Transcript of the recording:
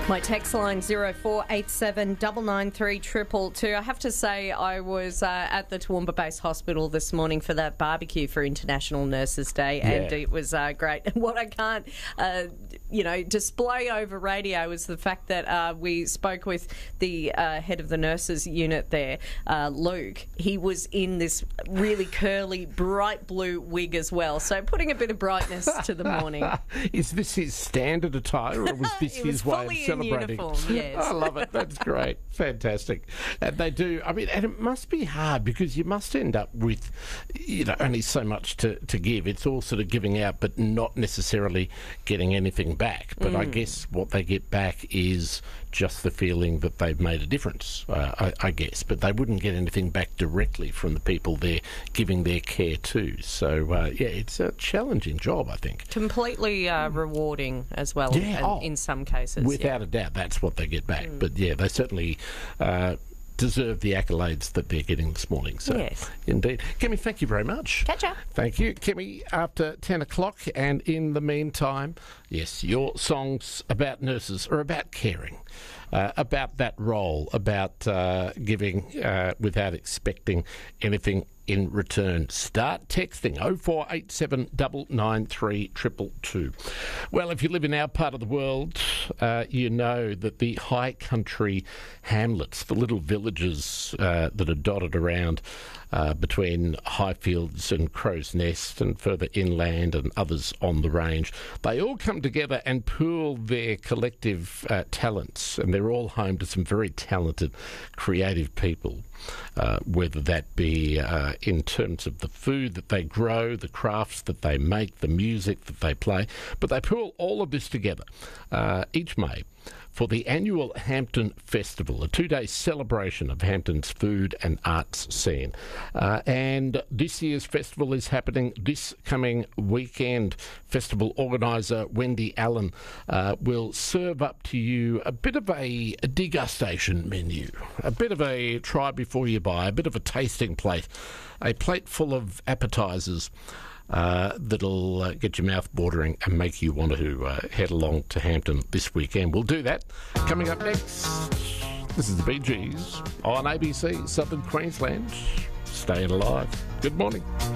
My text line 0487 993 222. I have to say I was at the Toowoomba Base Hospital this morning for that barbecue for International Nurses Day, and it was great. And what I can't, display over radio is the fact that we spoke with the head of the nurses unit there, Luke. He was in this really curly, bright blue wig as well, so putting a bit of brightness to the morning. Is this his standard attire, or was this his way of celebrating? Uniform, yes. I love it. That's great. Fantastic. And they do. I mean, and it must be hard because you must end up with, only so much to give. It's all sort of giving out, but not necessarily getting anything back. But I guess what they get back is just the feeling that they've made a difference, I guess. But they wouldn't get anything back directly from the people they're giving their care to. So, it's a challenging job, I think. Completely rewarding as well, in some cases. Without a doubt, that's what they get back. But, they certainly deserve the accolades that they're getting this morning. So, yes. Indeed. Kemi, thank you very much. Catch up. Thank you. Kemi, after 10 o'clock, and in the meantime, yes, your songs about nurses are about caring, about that role, about giving without expecting anything in return. Start texting 0487 993 222. Well, if you live in our part of the world, you know that the high country hamlets, the little villages that are dotted around between Highfields and Crow's Nest and further inland and others on the range, they all come together and pool their collective talents, and they're all home to some very talented, creative people, whether that be in terms of the food that they grow, the crafts that they make, the music that they play. But they pool all of this together each May for the annual Hampton Festival, a 2-day celebration of Hampton's food and arts scene. And this year's festival is happening this coming weekend. Festival organiser Wendy Allen will serve up to you a bit of a degustation menu, a bit of a try before you buy, a bit of a tasting plate, a plate full of appetisers that'll get your mouth watering and make you want to head along to Hampton this weekend. We'll do that. Coming up next, this is the Bee Gees on ABC Southern Queensland. Staying alive. Good morning.